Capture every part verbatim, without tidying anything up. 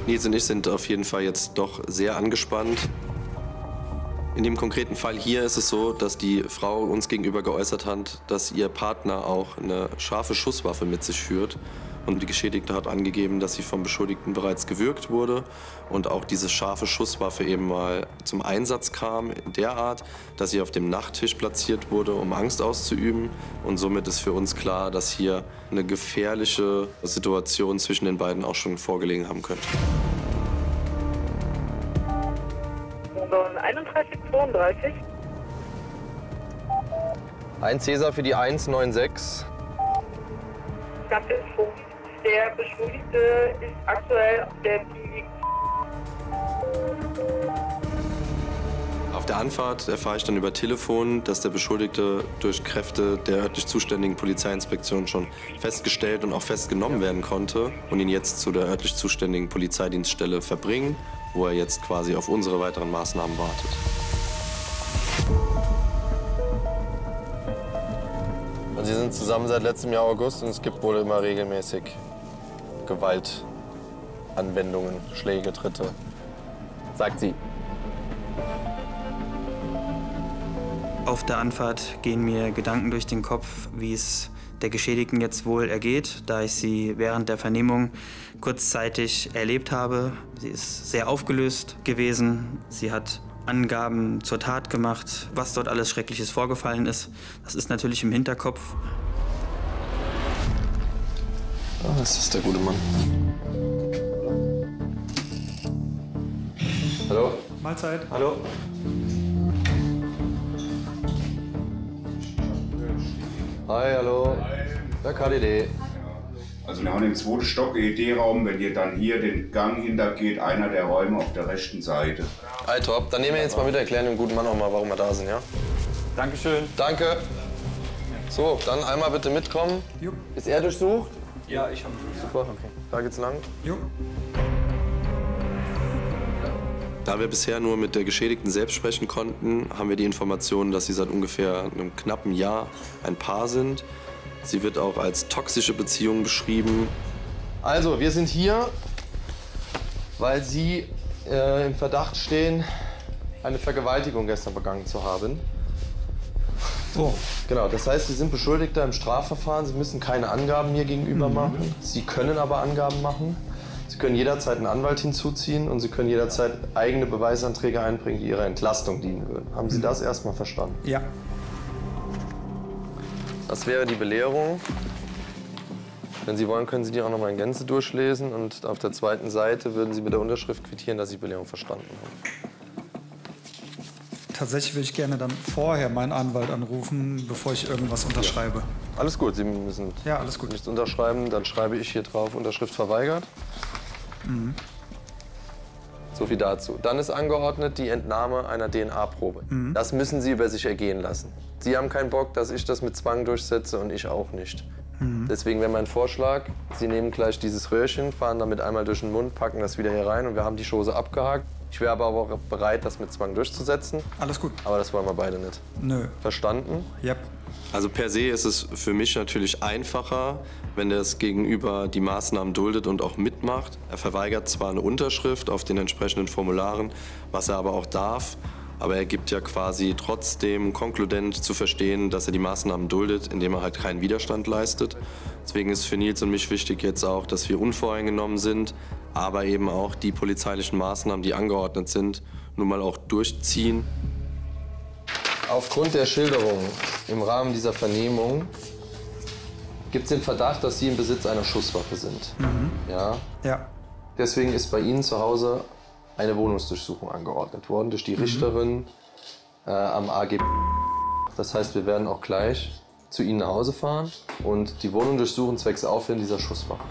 Nils und ich sind auf jeden Fall jetzt doch sehr angespannt. In dem konkreten Fall hier ist es so, dass die Frau uns gegenüber geäußert hat, dass ihr Partner auch eine scharfe Schusswaffe mit sich führt. Und die Geschädigte hat angegeben, dass sie vom Beschuldigten bereits gewürgt wurde und auch diese scharfe Schusswaffe eben mal zum Einsatz kam, derart, dass sie auf dem Nachttisch platziert wurde, um Angst auszuüben. Und somit ist für uns klar, dass hier eine gefährliche Situation zwischen den beiden auch schon vorgelegen haben könnte. einunddreißig zweiunddreißig. Ein Cäsar für die eins neun sechs. Das ist Punkt. Der Beschuldigte ist aktuell auf der Linie. Auf der Anfahrt erfahre ich dann über Telefon, dass der Beschuldigte durch Kräfte der örtlich zuständigen Polizeiinspektion schon festgestellt und auch festgenommen werden konnte und ihn jetzt zu der örtlich zuständigen Polizeidienststelle verbringen, wo er jetzt quasi auf unsere weiteren Maßnahmen wartet. Und Sie sind zusammen seit letztem Jahr August und es gibt wohl immer regelmäßig Gewaltanwendungen, Schläge, Tritte, sagt sie. Auf der Anfahrt gehen mir Gedanken durch den Kopf, wie es der Geschädigten jetzt wohl ergeht, da ich sie während der Vernehmung kurzzeitig erlebt habe. Sie ist sehr aufgelöst gewesen. Sie hat Angaben zur Tat gemacht, was dort alles Schreckliches vorgefallen ist. Das ist natürlich im Hinterkopf. Ah, das ist der gute Mann. Hallo? Mahlzeit. Hallo? Hi, hallo. Der K D D. Also wir haben im zweiten Stock E D-Raum, wenn ihr dann hier den Gang hintergeht, einer der Räume auf der rechten Seite. Hi, top. Dann nehmen wir jetzt mal mit, erklären dem guten Mann auch mal, warum wir da sind, ja? Dankeschön. Danke. So, dann einmal bitte mitkommen. Jo. Ist er durchsucht? Ja, ich habe. Super, okay. Da geht's lang. Jo. Da wir bisher nur mit der Geschädigten selbst sprechen konnten, haben wir die Information, dass sie seit ungefähr einem knappen Jahr ein Paar sind. Sie wird auch als toxische Beziehung beschrieben. Also, wir sind hier, weil Sie äh, im Verdacht stehen, eine Vergewaltigung gestern begangen zu haben. Oh. Genau, das heißt, Sie sind Beschuldigter im Strafverfahren. Sie müssen keine Angaben mir gegenüber Mhm. machen. Sie können aber Angaben machen. Sie können jederzeit einen Anwalt hinzuziehen und Sie können jederzeit eigene Beweisanträge einbringen, die Ihrer Entlastung dienen würden. Haben Sie das erstmal verstanden? Ja. Das wäre die Belehrung. Wenn Sie wollen, können Sie die auch noch mal in Gänze durchlesen. Und auf der zweiten Seite würden Sie mit der Unterschrift quittieren, dass Sie die Belehrung verstanden haben. Tatsächlich würde ich gerne dann vorher meinen Anwalt anrufen, bevor ich irgendwas unterschreibe. Ja. Alles gut, Sie müssen ja, alles gut. nichts unterschreiben. Dann schreibe ich hier drauf, Unterschrift verweigert. Mhm. So viel dazu. Dann ist angeordnet die Entnahme einer D N A-Probe. Mhm. Das müssen Sie über sich ergehen lassen. Sie haben keinen Bock, dass ich das mit Zwang durchsetze und ich auch nicht. Mhm. Deswegen wäre mein Vorschlag, Sie nehmen gleich dieses Röhrchen, fahren damit einmal durch den Mund, packen das wieder hier rein und wir haben die Chose abgehakt. Ich wäre aber auch bereit, das mit Zwang durchzusetzen. Alles gut. Aber das wollen wir beide nicht. Nö. Verstanden? Yep. Also per se ist es für mich natürlich einfacher, wenn das Gegenüber die Maßnahmen duldet und auch mitmacht. Er verweigert zwar eine Unterschrift auf den entsprechenden Formularen, was er aber auch darf, aber er gibt ja quasi trotzdem konkludent zu verstehen, dass er die Maßnahmen duldet, indem er halt keinen Widerstand leistet. Deswegen ist für Nils und mich wichtig jetzt auch, dass wir unvoreingenommen sind, aber eben auch die polizeilichen Maßnahmen, die angeordnet sind, nun mal auch durchziehen. Aufgrund der Schilderung im Rahmen dieser Vernehmung gibt es den Verdacht, dass Sie im Besitz einer Schusswaffe sind. Mhm. Ja? Ja. Deswegen ist bei Ihnen zu Hause eine Wohnungsdurchsuchung angeordnet worden durch die Mhm. Richterin äh, am A G. Das heißt, wir werden auch gleich zu Ihnen nach Hause fahren und die Wohnung durchsuchen zwecks Auffinden dieser Schusswaffe.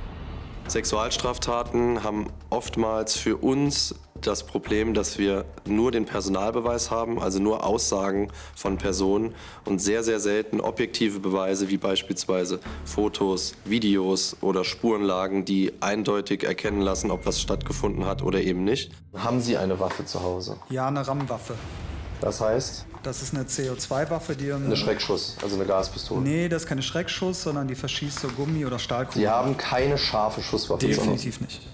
Sexualstraftaten haben oftmals für uns das Problem, dass wir nur den Personalbeweis haben, also nur Aussagen von Personen und sehr, sehr selten objektive Beweise wie beispielsweise Fotos, Videos oder Spurenlagen, die eindeutig erkennen lassen, ob was stattgefunden hat oder eben nicht. Haben Sie eine Waffe zu Hause? Ja, eine Rammwaffe. Das heißt? Das ist eine C O zwei Waffe, die... Eine Schreckschuss, also eine Gaspistole? Nee, das ist keine Schreckschuss, sondern die verschießt so Gummi- oder Stahlkugeln. Sie haben keine scharfe Schusswaffe zu Hause? Definitiv nicht.